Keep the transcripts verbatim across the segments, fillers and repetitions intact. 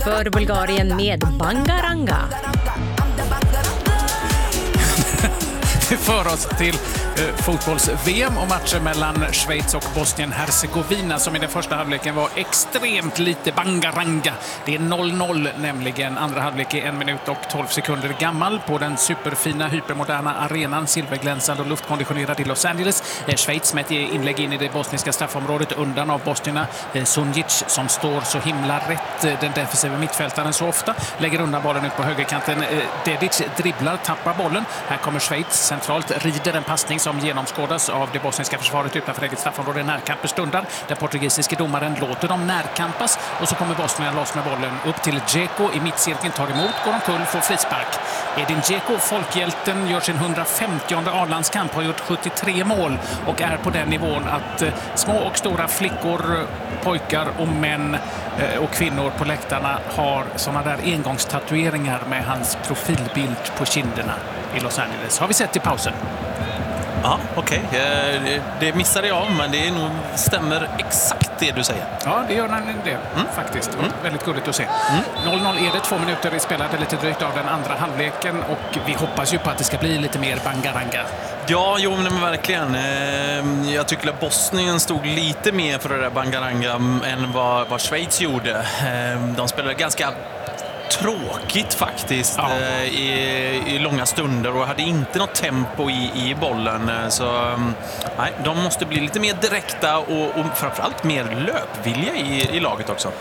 för Bulgarien med Bangaranga. Det för oss till eh, fotbolls-V M och matchen mellan Schweiz och Bosnien-Hercegovina som i den första halvleken var extremt lite bangaranga. Det är noll noll nämligen. Andra halvlek är en minut och tolv sekunder gammal på den superfina, hypermoderna arenan, silverglänsande och luftkonditionerad i Los Angeles. Eh, Schweiz med ett inlägg in i det bosniska straffområdet undan av bosnierna. Eh, Sunjic som står så himla rätt, eh, den defensiva mittfältaren så ofta, lägger undan bollen ut på högerkanten. Eh, Dedic dribblar, tappar bollen. Här kommer Schweiz centralt, rider en passning som genomskådas av det bosniska försvaret utanför eget straffområde. Närkamper stundar. Den portugisiske domaren låter dem närkampas och så kommer Bosnien loss med bollen upp till Dzeko i mittcirkeln, tar emot, går omkull, får frispark. Edin Dzeko, folkhjälten, gör sin hundrafemtionde A-landskamp, har gjort sjuttiotre mål och är på den nivån att eh, små och stora flickor, pojkar och män eh, och kvinnor på läktarna har såna där engångstatueringar med hans profilbild på kinderna i Los Angeles. Har vi sett i pausen? Ja, okej. Okay. Det missade jag, men det är nog, stämmer exakt det du säger. Ja, det gör han det mm. faktiskt. Mm. Väldigt gulligt att se. Mm. noll noll är det, två minuter. Vi spelade lite drygt av den andra halvleken och vi hoppas ju på att det ska bli lite mer bangaranga. Ja, jo, men verkligen. Jag tycker att Bosnien stod lite mer för det där bangaranga än vad, vad Schweiz gjorde. De spelade ganska tråkigt faktiskt ja. eh, i, i långa stunder och hade inte något tempo i, i bollen. Så nej, de måste bli lite mer direkta och, och framförallt mer löpvilja i, i laget också.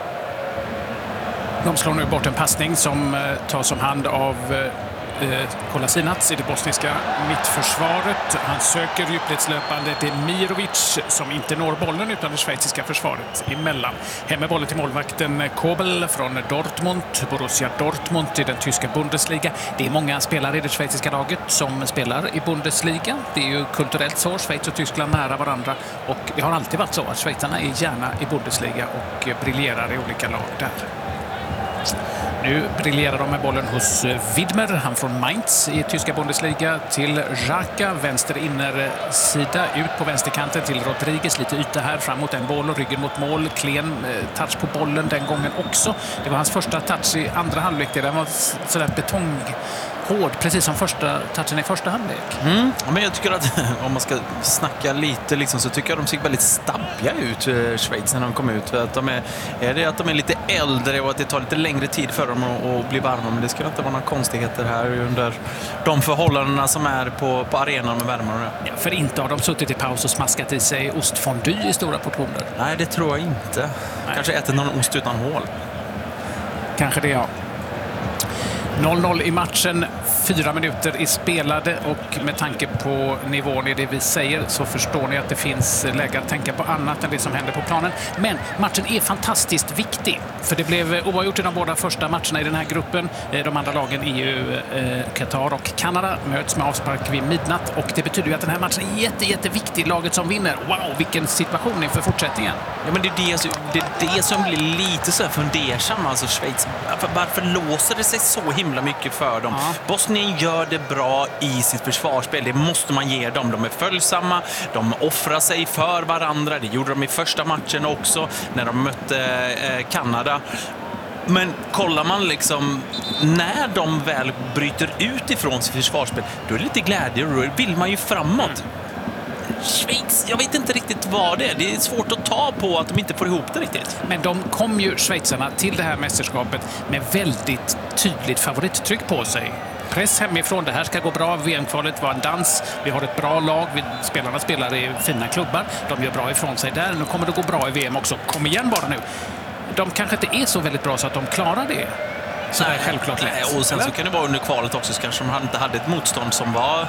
De slår nu bort en passning som eh, tas om hand av eh, Kolasinac i det bosniska mittförsvaret. Han söker djupledslöpande Demirovic som inte når bollen utan det schweiziska försvaret emellan. Hem med bollen till målvakten Kobel från Dortmund, Borussia Dortmund i den tyska Bundesliga. Det är många spelare i det schweiziska laget som spelar i Bundesliga. Det är ju kulturellt så, Schweiz och Tyskland nära varandra och det har alltid varit så att schweizarna är gärna i Bundesliga och briljerar i olika lag där. Nu briljerar de med bollen hos Widmer, han från Mainz i tyska Bundesliga, till Xhaka, vänster innersida, ut på vänsterkanten till Rodriguez, lite yta här framåt, en boll och ryggen mot mål, klen touch på bollen den gången också. Det var hans första touch i andra halvlek, det var sådär betong hård, precis som första touchen i första halvlek. Mm. Men jag tycker att om man ska snacka lite liksom, så tycker jag att de ser väldigt stabbiga ut, Schweiz, när de kom ut. Att de är, är det att de är lite äldre och att det tar lite längre tid för dem att, att bli varma. Men det ska inte vara några konstigheter här under de förhållandena som är på, på arenan med värmen. Ja, för inte har de suttit i paus och smaskat i sig ostfondy i stora portioner. Nej, det tror jag inte. Nej. Kanske ätit någon ost utan hål. Kanske det, ja. noll noll i matchen, fyra minuter är spelade och med tanke på nivån i det vi säger så förstår ni att det finns läge att tänka på annat än det som händer på planen. Men matchen är fantastiskt viktig för det blev oavgjort i de båda första matcherna i den här gruppen. De andra lagen E U, Qatar och Kanada möts med avspark vid midnatt och det betyder ju att den här matchen är jätte, jätteviktig. Laget som vinner, wow, vilken situation inför fortsättningen. Ja, men det är det, det, är det som blir lite så fundersam, alltså Schweiz. Varför, varför låser det sig så himla mycket för dem? Ja. Bosnien gör det bra i sitt försvarsspel. Det måste man ge dem. De är följsamma. De offrar sig för varandra. Det gjorde de i första matchen också när de mötte eh, Kanada. Men kollar man liksom när de väl bryter ut ifrån sitt försvarsspel, då är det lite glädje och då vill man ju framåt. Mm. Schweiz, jag vet inte riktigt vad det är. Det är svårt att ta på att de inte får ihop det riktigt. Men de kom ju, schweizarna, till det här mästerskapet med väldigt tydligt favorittryck på sig. Press hemifrån, det här ska gå bra. V M-kvalet var en dans. Vi har ett bra lag. Spelarna spelar i fina klubbar. De gör bra ifrån sig där. Nu kommer det gå bra i V M också. Kom igen bara nu. De kanske inte är så väldigt bra så att de klarar det. Så nej, det är självklart lätt. Nej, och sen eller? Så kan det vara under kvalet också så kanske de inte hade ett motstånd som var...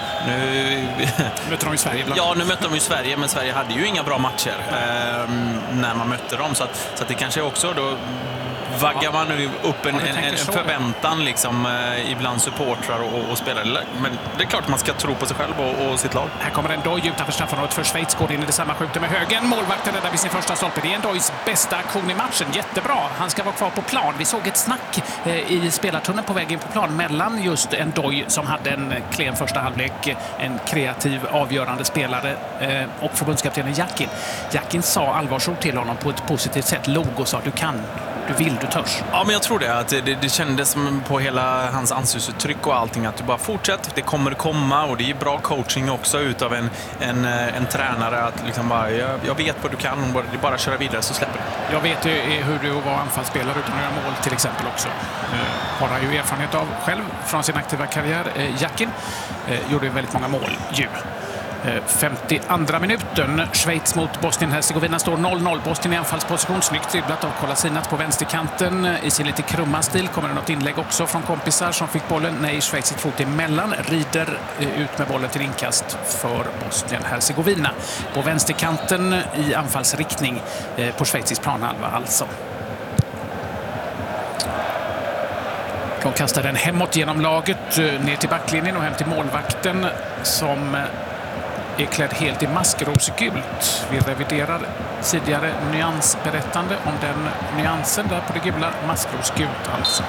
Nu mötte de i Sverige ibland. Ja, nu mötte de i Sverige, men Sverige hade ju inga bra matcher eh, när man mötte dem. Så att, så att det kanske också då vaggar man nu upp en, en, en förväntan liksom, eh, ibland supportrar och, och spelare. Men det är klart att man ska tro på sig själv och, och sitt lag. Här kommer en Doj utanför straffområdet för Schweiz. Går in i detsamma, skjuter med högen. Målvakten räddar vid sin första stolpe. Det är en Dojs bästa aktion i matchen. Jättebra. Han ska vara kvar på plan. Vi såg ett snack eh, i spelartunneln på väg in på plan mellan just en Doj som hade en klen första halvlek, en kreativ, avgörande spelare eh, och förbundskaptenen Jakin. Jakin sa allvarsord till honom på ett positivt sätt. Log och sa du kan. Du vill, du törs. Ja, men jag tror det. Att det, det kändes som på hela hans ansiktsuttryck och allting att du bara fortsätt, det kommer komma, och det är ju bra coaching också utav en, en, en tränare att liksom bara, jag, jag vet vad du kan, och det är bara att köra vidare så släpper det. Jag vet ju hur du var anfallsspelare utan att göra mål till exempel också. Eh, har han ju erfarenhet av själv från sin aktiva karriär. Eh, Jakin eh, gjorde väldigt många mål ju. femtioandra minuten. Schweiz mot Bosnien-Hercegovina står noll noll. Bosnien i anfallsposition. Snyggt dribblat av Kolasinac på vänsterkanten. I sin lite krumma stil kommer det något inlägg också från kompisar som fick bollen. Nej, Schweiz sitt fot emellan. Rider ut med bollen till inkast för Bosnien-Hercegovina. På vänsterkanten i anfallsriktning på schweizisk planhalva alltså. De kastar den hemåt genom laget ner till backlinjen och hem till målvakten som är klädd helt i maskrosgult. Vi reviderar tidigare nyansberättande om den nyansen där på det gula. Maskrosgult alltså.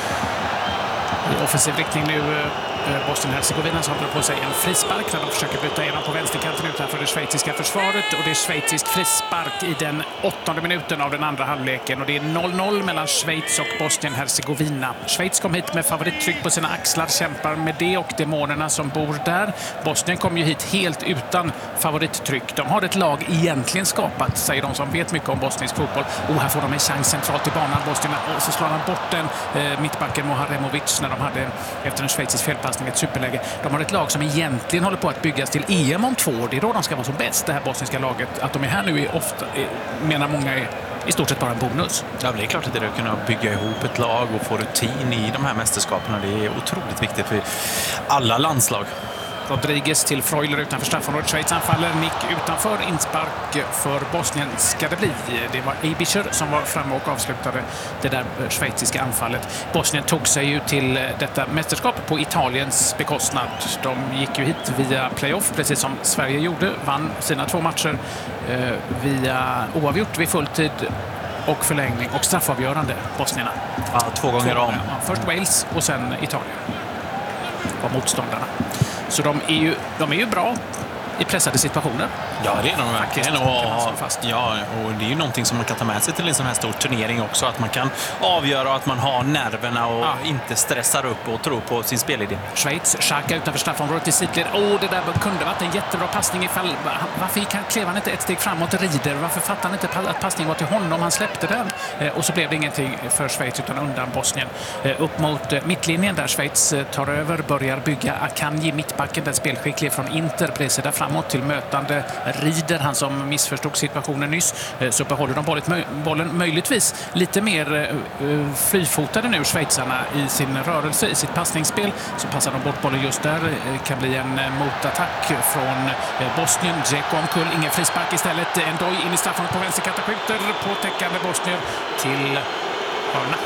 I offensiv riktning nu Bosnien-Hercegovina som håller på sig en frispark när de försöker bryta igenom på vänsterkanten utanför det schweiziska försvaret. Och det är schweizisk frispark i den åttonde minuten av den andra halvleken. Och det är noll noll mellan Schweiz och Bosnien-Hercegovina. Schweiz kom hit med favorittryck på sina axlar, kämpar med det och demonerna som bor där. Bosnien kom ju hit helt utan favorittryck. De har ett lag egentligen skapat, säger de som vet mycket om bosnisk fotboll. Och här får de en chans centralt i banan, Bosnien. Och så slår han bort den eh, mittbacken Moharemovic när de hade efter en schweizisk felpassning ett superläge. De har ett lag som egentligen håller på att byggas till E M om två år. Det är då de ska vara som bäst, det här bosniska laget. Att de är här nu är ofta, är, menar många, är i stort sett bara en bonus. Ja, det är klart att det är att kunna bygga ihop ett lag och få rutin i de här mästerskaperna. Det är otroligt viktigt för alla landslag. Rodriguez till Freuler utanför straffområdet. Schweiz anfaller. Nick utanför. Inspark för Bosnien ska det bli. Det var Eibischer som var framme och avslutade det där schweiziska anfallet. Bosnien tog sig ju till detta mästerskap på Italiens bekostnad. De gick ju hit via playoff, precis som Sverige gjorde. Vann sina två matcher eh, via oavgjort vid fulltid och förlängning och straffavgörande Bosnierna. Ja, två gånger om. Ja, först Wales och sen Italien var motståndarna. Så de är ju, de är ju bra i pressade situationer. Ja, det är de verkligen. Och, ja, och det är ju någonting som man kan ta med sig till en sån här stor turnering också. Att man kan avgöra att man har nerverna och ja. inte stressar upp och tror på sin spelidé. Schweiz, Xhaka utanför straffområdet i sidled. Åh, oh, det där kunde varit en jättebra passning ifall... Varför gick han, klev han inte ett steg framåt och rider? Varför fattade han inte att passningen var till honom? Han släppte den. Eh, och så blev det ingenting för Schweiz utan undan Bosnien. Eh, upp mot eh, mittlinjen där Schweiz eh, tar över, börjar bygga Akanji, mittbacken, den spelskicklig från Inter, precis där framåt till mötande Rider, han som missförstod situationen nyss. Så behåller de bollen, bollen möjligtvis lite mer frifotade nu, schweizarna, i sin rörelse, i sitt passningsspel. Så passar de bort bollen just där. Det kan bli en motattack från Bosnien. Dzeko omkull, ingen frispark istället. Endoi in i straffområdet på vänsterkanten, skjuter på täckande Bosnien till hörna.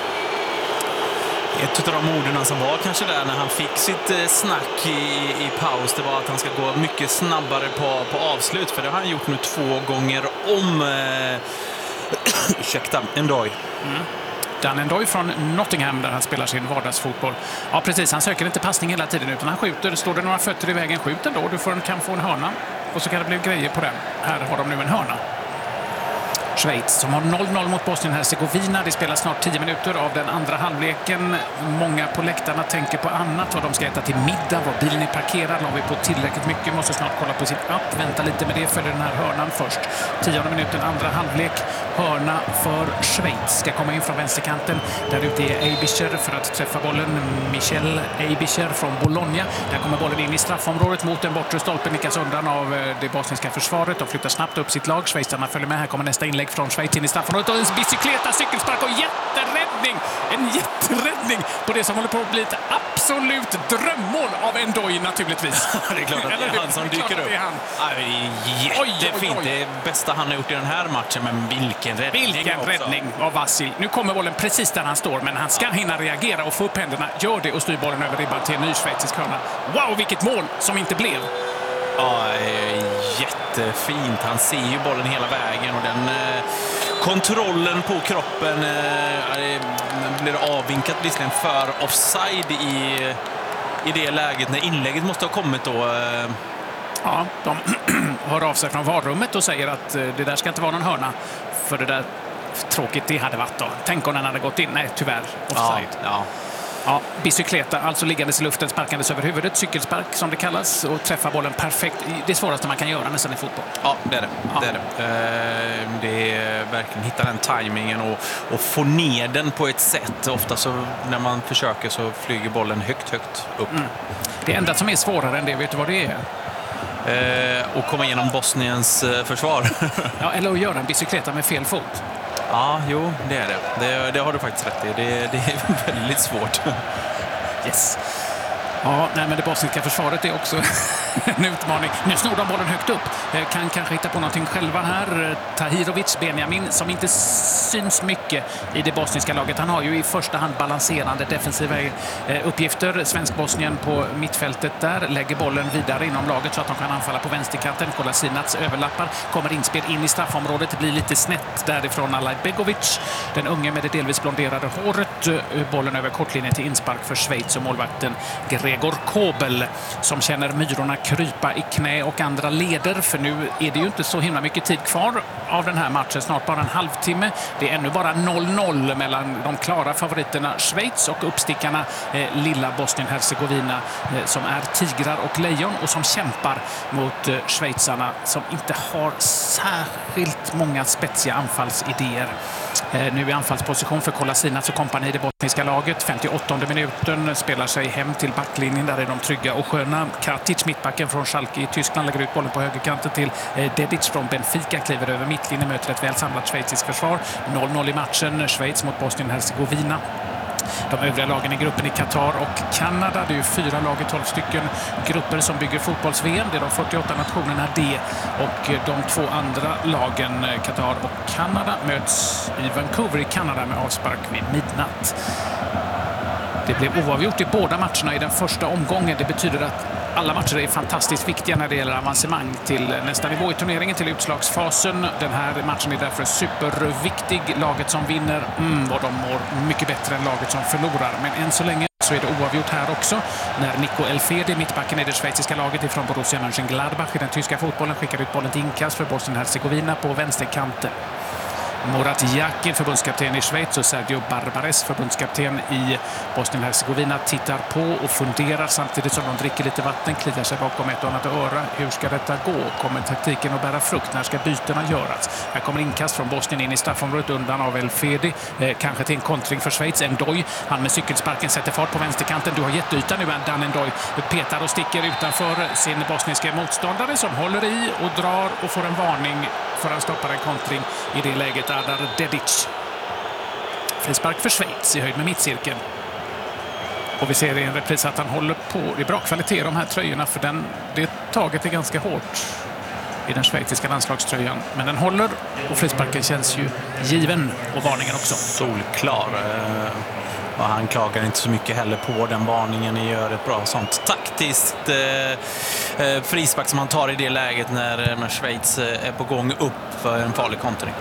Ett av de orden som var kanske där när han fick sitt snack i, i paus, det var att han ska gå mycket snabbare på, på avslut. För det har han gjort nu två gånger om. Eh, ursäkta, Endoi. Mm. Dan Endoi från Nottingham där han spelar sin vardagsfotboll. Ja, precis. Han söker inte passning hela tiden utan han skjuter. Står det några fötter i vägen, skjut ändå. Du får en, kan få en hörna. Och så kan det bli grejer på den. Här har de nu en hörna. Schweiz som har noll noll mot Bosnien-Hercegovina. Det spelar snart tio minuter av den andra halvleken. Många på läktarna tänker på annat. Vad de ska äta till middag, var bilen är parkerad. Har vi på tillräckligt mycket. Måste snart kolla på sin app. Vänta lite med det. Följer den här hörnan först. Tionde minuten, andra halvlek. Hörna för Schweiz. Ska komma in från vänsterkanten. Där ute är Eibischer för att träffa bollen. Michel Eibischer från Bologna. Där kommer bollen in i straffområdet mot den bortre stolpen. Nickas undan av det bosniska försvaret. De flyttar snabbt upp sitt lag. Schweizarna följer med. Här kommer nästa inlägg från Schweiz in i straffområdet och en bicykleta, cykelspark och jätteräddning. En jätteräddning på det som håller på att bli ett absolut drömmål av Endoi naturligtvis. Det är klart att det är han som dyker upp. Han. Ja, det är jättefint. Oj, oj, oj. Det är bästa han har gjort i den här matchen, men vilken räddning. Vilken också. räddning av Vasil. Nu kommer bollen precis där han står, men han ska hinna reagera och få upp händerna. Gör det och styr bollen över ribban till en ny schweizisk hörna. Wow, vilket mål som inte blev. Ja, jättefint. Han ser ju bollen hela vägen och den eh, kontrollen på kroppen eh, blir avvinkat visserligen för offside i, i det läget när inlägget måste ha kommit då. Eh. Ja, de hör av sig från varummet och säger att det där ska inte vara någon hörna. För det där tråkigt det hade varit då. Tänk om den hade gått in. Nej, tyvärr. Offside. Ja, ja. Ja, bicykleta, alltså liggandes i luften, sparkandes över huvudet, cykelspark som det kallas, och träffa bollen perfekt. Det svåraste man kan göra nästan i fotboll. Ja, det är det. Ja. Det är, det. Eh, det är verkligen hitta den tajmingen och, och få ner den på ett sätt. Ofta så när man försöker så flyger bollen högt, högt upp. Mm. Det enda som är svårare än det, vet du vad det är? Eh, och komma igenom Bosniens eh, försvar. Ja, eller att göra en bicykleta med fel fot. Ja, jo, det är det. Det, det har du faktiskt rätt i. Det, det är väldigt svårt. Yes. Ja, nej, men det bosniska försvaret är också en utmaning. Nu snor de bollen högt upp. Kan kanske hitta på någonting själva här. Tahirovic, Benjamin, som inte syns mycket i det bosniska laget. Han har ju i första hand balanserande defensiva uppgifter. Svensk-Bosnien på mittfältet där lägger bollen vidare inom laget så att de kan anfalla på vänsterkanten. Kolasinac överlappar, kommer inspel in i straffområdet. Det blir lite snett därifrån Alaj Begovic. Den unge med det delvis blonderade håret. Bollen över kortlinjen till inspark för Schweiz och målvakten Gregor Kobel som känner myrorna krypa i knä och andra leder, för nu är det ju inte så himla mycket tid kvar av den här matchen, snart bara en halvtimme. Det är ännu bara noll noll mellan de klara favoriterna Schweiz och uppstickarna eh, lilla Bosnien-Herzegovina eh, som är tigrar och lejon och som kämpar mot eh, schweizarna som inte har särskilt många spetsiga anfallsidéer. Eh, nu i anfallsposition för Kolasinac och kompani i det bosniska laget. femtioåttonde minuten spelar sig hem till backlinjen, där är de trygga och sköna. Katic, mittbacken från Schalke i Tyskland, lägger ut bollen på högerkanten till eh, Dedic från Benfica, kliver över mittlinjen, möter ett väl samlat schweiziskt försvar. noll noll i matchen, Schweiz mot Bosnien-Herzegovina. De övriga lagen i gruppen i Qatar och Kanada, det är ju fyra lag i tolv stycken grupper som bygger fotbolls-V M. Det är de fyrtioåtta nationerna D, och de två andra lagen, Qatar och Kanada, möts i Vancouver i Kanada med avspark vid midnatt. Det blev oavgjort i båda matcherna i den första omgången. Det betyder att alla matcher är fantastiskt viktiga när det gäller avancemang till nästa nivå i turneringen, till utslagsfasen. Den här matchen är därför superviktig. Laget som vinner, mm, vad de mår mycket bättre än laget som förlorar. Men än så länge så är det oavgjort här också. När Nico Elfedi, mittbacken i det schweiziska laget ifrån Borussia Mönchengladbach i den tyska fotbollen, skickar ut bollen till inkast för Bosnien-Herzegovina på vänsterkanten. Murat Yakin, förbundskapten i Schweiz, och Sergio Barbares, förbundskapten i Bosnien-Herzegovina, tittar på och funderar samtidigt som de dricker lite vatten, kliar sig bakom ett och annat öra. Hur ska detta gå? Kommer taktiken att bära frukt? När ska bytena göras? Här kommer inkast från Bosnien in i straffområdet undan av Elfedi. Eh, kanske till en kontring för Schweiz. Endoy, han med cykelsparken, sätter fart på vänsterkanten. Du har jätteyta nu, Dan Endoy petar och sticker utanför sin bosniska motståndare som håller i och drar och får en varning för att stoppa en kontring i det läget. Adar Dedic. Frispark för Schweiz i höjd med mittcirkeln. Och vi ser i en repris att han håller på. Det är bra kvalitet de här tröjorna, för den, det taget är ganska hårt i den schweiziska landslagströjan. Men den håller och frisparken känns ju given, och varningen också. Solklar. Och han klagar inte så mycket heller på den varningen. Ni gör ett bra sånt taktiskt eh, frispark som han tar i det läget när, när Schweiz är på gång upp för en farlig kontring.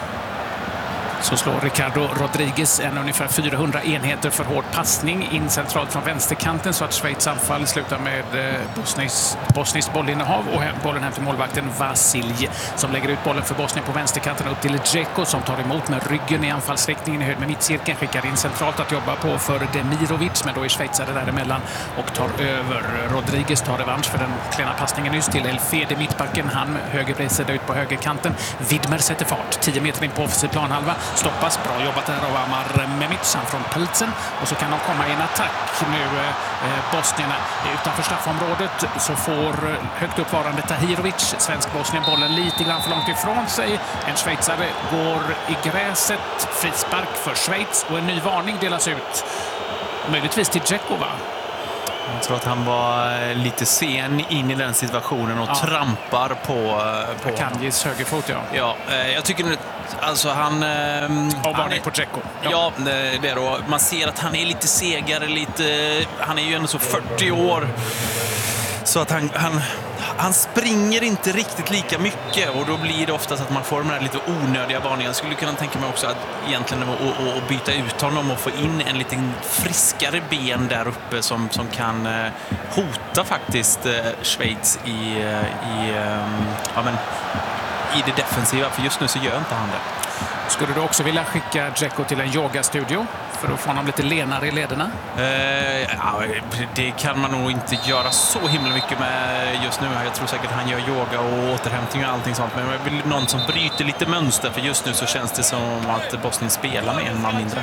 Så slår Ricardo Rodriguez en ungefär fyrahundra enheter för hård passning in centralt från vänsterkanten, så att Schweiz anfall slutar med Bosniens, Bosniens bollinnehav och bollen hem till målvakten Vasilj som lägger ut bollen för Bosnien på vänsterkanten upp till Dzeko som tar emot med ryggen i anfallsriktningen i höjd med mittcirkeln, skickar in centralt att jobba på för Demirovic, men då är schweizare däremellan och tar över. Rodriguez tar revansch för den klena passningen nyss till Elfedi, mittbacken. Han högerbredsida ut på högerkanten. Widmer sätter fart, tio meter in på offensiv planhalva. Stoppas, bra jobbat där av Amar Memic från Pilsen, och så kan de komma i en attack nu. Eh, Bosnierna utanför straffområdet, så får högt uppvarande Tahirovic, svensk-Bosnien, bollen lite grann för långt ifrån sig. En schweizare går i gräset, frispark för Schweiz, och en ny varning delas ut. Möjligtvis till Dzeko, va? Jag tror att han var lite sen in i den situationen och ja. trampar på... på Kanjis högerfot, ja. Ja, jag tycker nu, alltså han... Och varning på Dzeko. Ja, ja det är då. Man ser att han är lite segare, lite... Han är ju ändå så fyrtio år. Så att han... han Han springer inte riktigt lika mycket, och då blir det oftast att man får de här lite onödiga varningarna. Jag skulle kunna tänka mig också att egentligen att, att byta ut honom och få in en lite friskare ben där uppe som, som kan hota faktiskt Schweiz i, i, ja, men, i det defensiva, för just nu så gör inte han det. Skulle du också vilja skicka Dzeko till en yogastudio för att få honom lite lenare i lederna? Eh, ja, det kan man nog inte göra så himla mycket med just nu. Jag tror säkert han gör yoga och återhämtning och allting sånt. Men jag vill någon som bryter lite mönster, för just nu så känns det som att Bosnien spelar med en man mindre.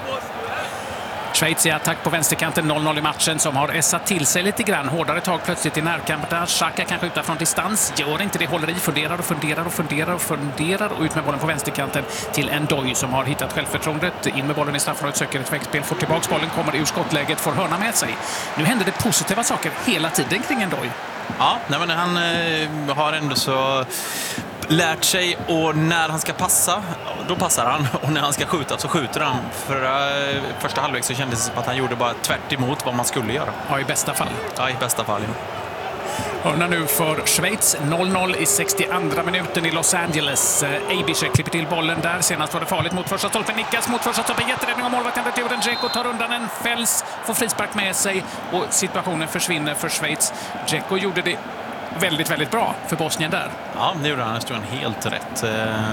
Schweiz i attack på vänsterkanten, noll noll i matchen, som har essat till sig lite grann. Hårdare tag plötsligt i närkamp där. Xhaka kan skjuta från distans. Gör inte det, håller i, funderar och funderar och funderar och funderar och ut med bollen på vänsterkanten till Ndoye som har hittat självförtroendet. In med bollen i straffområdet, söker ett väggspel, får tillbaks bollen, kommer ur skottläget, får hörna med sig. Nu händer det positiva saker hela tiden kring Ndoye. Ja, nej, men han eh, har ändå så lärt sig, och när han ska passa, då passar han, och när han ska skjuta så skjuter han. För uh, första halvlek så kändes det som att han gjorde bara tvärt emot vad man skulle göra. Ja, i bästa fall. Ja, i bästa fall, ja. Hörna nu för Schweiz, noll noll i sextioandra minuten i Los Angeles. Aebischer klipper till bollen där. Senast var det farligt mot första stolpen. Nickas mot första stolpen. Jätteräddning av målvakten returen. Dzeko tar undan en, fälls, får frispark med sig och situationen försvinner för Schweiz. Dzeko gjorde det väldigt, väldigt bra för Bosnien där. Ja, det gjorde han. Det stod han helt rätt. Eh,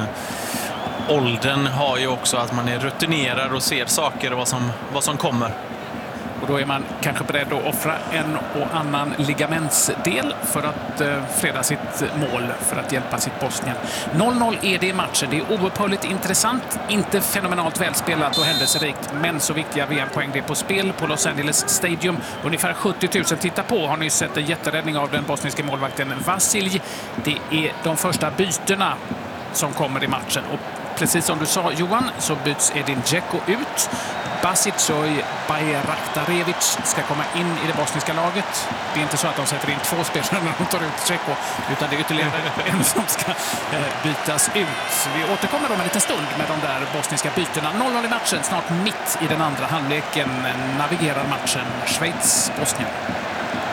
åldern har ju också att man är rutinerad och ser saker och vad som, vad som kommer. Och då är man kanske beredd att offra en och annan ligamentsdel för att eh, freda sitt mål, för att hjälpa sitt Bosnien. noll noll är det i matchen. Det är oupphörligt intressant, inte fenomenalt välspelat och händelserikt, men så viktiga V M-poäng det är på spel på Los Angeles Stadium. Ungefär sjuttio tusen tittar på. Har ni sett en jätteräddning av den bosniska målvakten Vasilj. Det är de första bytena som kommer i matchen. Och precis som du sa, Johan, så byts Edin Dzeko ut. Basic-Oj Bajraktarevic ska komma in i det bosniska laget. Det är inte så att de sätter in två spelare när de tar ut Dzeko, utan det är ytterligare en som ska bytas ut. Vi återkommer om en liten stund med de där bosniska bytena. noll noll i matchen, snart mitt i den andra halvleken navigerar matchen Schweiz-Bosnien.